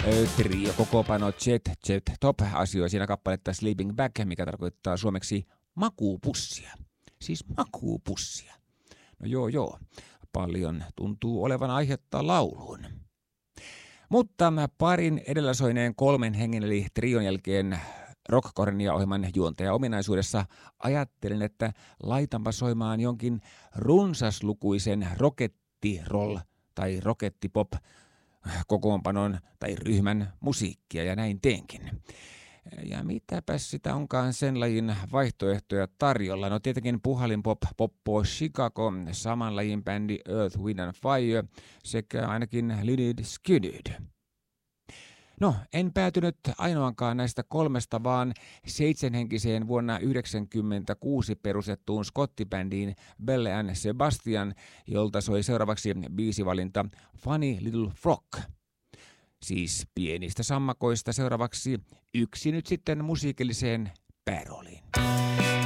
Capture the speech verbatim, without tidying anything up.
Trio kokoopano Jet Jet Top asioi siinä kappaletta Sleeping Bag, mikä tarkoittaa suomeksi makuupussia. Siis makuupussia. No joo joo, paljon tuntuu olevan aihetta lauluun. Mutta parin edellä soineen kolmen hengen eli trion jälkeen Rockkornia-ohjelman juontaja ominaisuudessa ajattelin, että laitanpa soimaan jonkin runsaslukuisen rokettiroll tai rokettipop kokoonpanon tai ryhmän musiikkia, ja näin teenkin. Ja mitäpäs sitä onkaan sen lajin vaihtoehtoja tarjolla? No tietenkin puhalinpop, Poppo Chicago, saman lajin bändi Earth, Wind and Fire sekä ainakin Lynyrd Skynyrd. No, en päätynyt ainoankaan näistä kolmesta, vaan seitsemänhenkiseen vuonna yhdeksänkymmentäkuusi perustettuun skottibändiin Belle and Sebastian, jolta soi seuraavaksi biisivalinta Funny Little Frog. Siis pienistä sammakoista seuraavaksi yksi nyt sitten musiikilliseen päärooliin.